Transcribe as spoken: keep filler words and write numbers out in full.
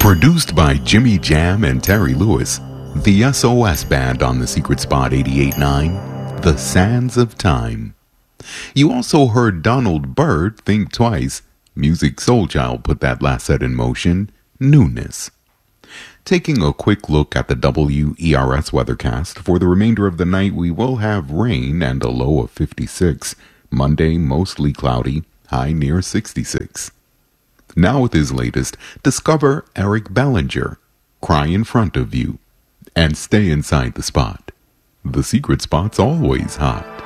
Produced by Jimmy Jam and Terry Lewis, the S O S Band on the Secret Spot eighty-eight point nine, The Sands of Time. You also heard Donald Byrd, Think Twice. Music Soulchild put that last set in motion, Newness. Taking a quick look at the W E R S weathercast, for the remainder of the night we will have rain and a low of fifty-six. Monday, mostly cloudy, high near sixty-six. Now with his latest, discover Eric Bellinger, Cry in Front of You, and stay inside the spot. The Secret Spot's always hot.